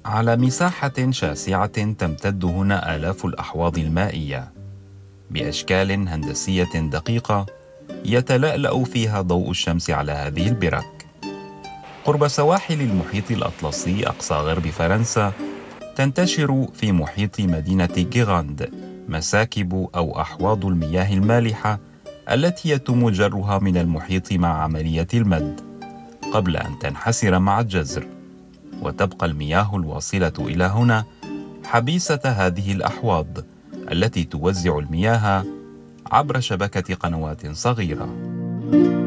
على مساحة شاسعة تمتد هنا آلاف الأحواض المائية بأشكال هندسية دقيقة يتلألأ فيها ضوء الشمس على هذه البرك. قرب سواحل المحيط الأطلسي أقصى غرب فرنسا تنتشر في محيط مدينة جيغاند مساكب أو أحواض المياه المالحة التي يتم جرها من المحيط مع عملية المد قبل أن تنحسر مع الجزر، وتبقى المياه الواصلة إلى هنا حبيسة هذه الأحواض التي توزع المياه عبر شبكة قنوات صغيرة.